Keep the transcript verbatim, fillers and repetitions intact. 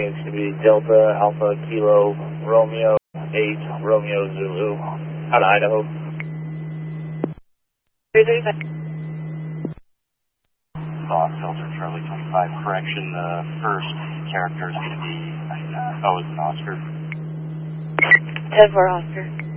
it's going to be Delta Alpha Kilo Romeo eight Romeo Zulu out of Idaho. Thought filter Charlie twenty-five, correction, the first character is going to be, uh, oh, it's an Oscar. ten four Oscar.